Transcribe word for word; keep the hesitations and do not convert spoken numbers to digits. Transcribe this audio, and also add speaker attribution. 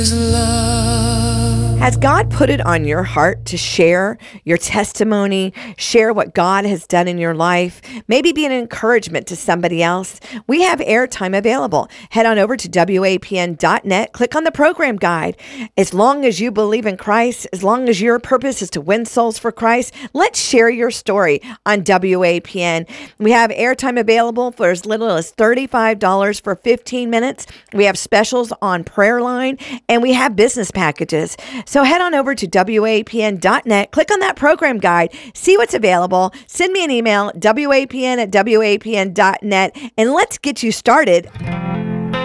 Speaker 1: Has God put it on your heart to share your testimony, share what God has done in your life, maybe be an encouragement to somebody else? We have airtime available. Head on over to W A P N dot net, click on the program guide. As long as you believe in Christ, as long as your purpose is to win souls for Christ, let's share your story on W A P N. We have airtime available for as little as thirty-five dollars for fifteen minutes. We have specials on Prayer Line, and we have business packages. So head on over to W A P N dot net, click on that program guide, see what's available, send me an email, W A P N at W A P N dot net, and let's get you started.